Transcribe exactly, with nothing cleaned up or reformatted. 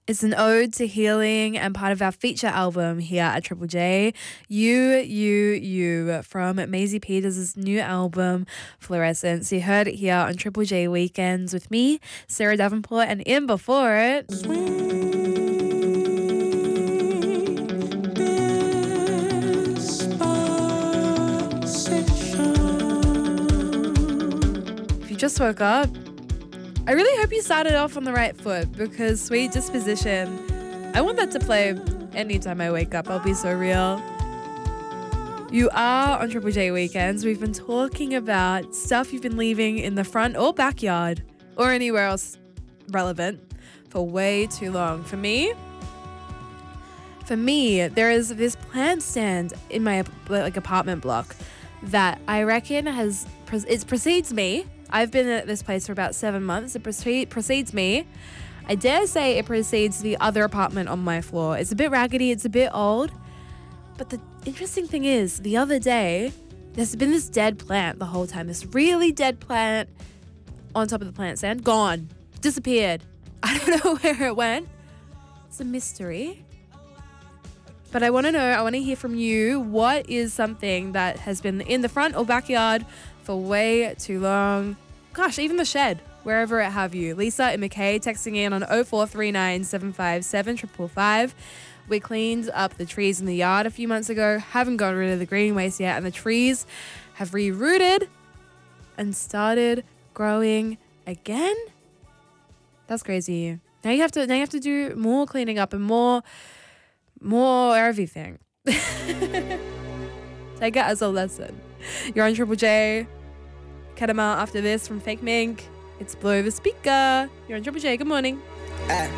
It's an ode to healing and part of our feature album here at Triple J. You, You, You from Maisie Peters' new album, Fluorescence. You heard it here on Triple J Weekends with me, Sarah Davenport, and in before it... If you just woke up, I really hope you started off on the right foot because Sweet Disposition, I want that to play anytime I wake up. I'll be so real. You are on Triple J Weekends. We've been talking about stuff you've been leaving in the front or backyard or anywhere else relevant for way too long. For me, for me, there is this plant stand in my like apartment block that I reckon has it precedes me. I've been at this place for about seven months. It proceed, precedes me. I dare say it precedes the other apartment on my floor. It's a bit raggedy. It's a bit old. But the interesting thing is, the other day, there's been this dead plant the whole time. This really dead plant on top of the plant stand. Gone. Disappeared. I don't know where it went. It's a mystery. But I want to know, I want to hear from you. What is something that has been in the front or backyard for way too long? Gosh, even the shed, wherever it have you. Lisa and McKay texting in on oh four three nine, seven five seven, five five five. We cleaned up the trees in the yard a few months ago, haven't got rid of the green waste yet, and the trees have re-rooted and started growing again. That's crazy. Now you have to now you have to do more cleaning up and more more everything. Take it as a lesson. You're on Triple J. Kadama after this from Fake Mink. It's Blow the Speaker. You're on Triple J. Good morning. Uh,